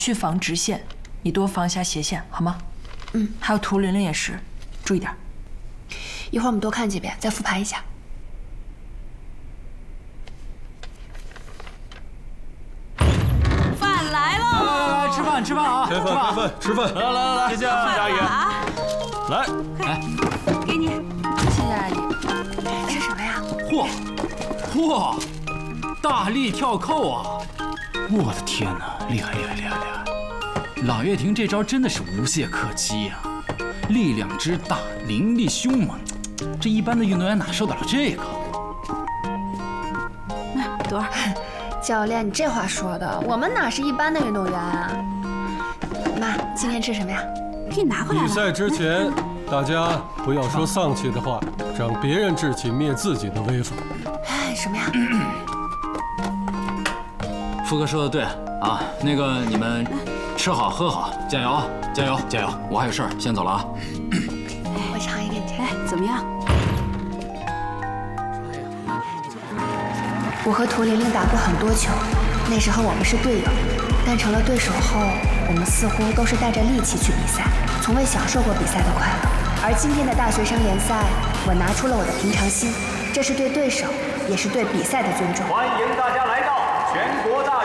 去防直线，你多防一下斜线，好吗？ 嗯。 还有涂玲玲也是，注意点。 一会儿我们多看几遍，再复盘一下。 饭来喽！ 来，吃饭啊！ 吃饭！来， 谢谢阿姨。来， 给你， 谢谢阿姨。 吃什么呀？ 嚯，大力跳扣啊！我的天哪，厉害！老岳霆这招真的是无懈可击呀，力量之大，凌厉凶猛，这一般的运动员哪受得了这个？ 那朵儿， 教练，你这话说的，我们哪是一般的运动员啊？妈，今天吃什么呀？ 给你拿回来了。 比赛之前，大家不要说丧气的话，让别人志气灭自己的威风。 哎，什么呀？ 福哥说的对啊，那个你们吃好喝好，加油啊，加油！我还有事儿，先走了啊。 我尝一个，你尝。 哎，怎么样？ 我和涂玲玲打过很多球，那时候我们是队友，但成了对手后，我们似乎都是带着戾气去比赛，从未享受过比赛的快乐。而今天的大学生联赛，我拿出了我的平常心，这是对对手，也是对比赛的尊重。 欢迎大家来到全国大